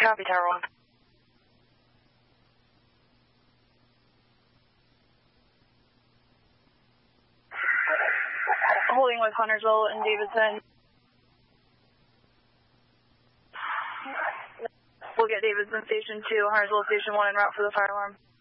Copy, Tower 1. Holding with Huntersville and Davidson. We'll get Davidson Station 2, Huntersville Station 1 en route for the fire alarm.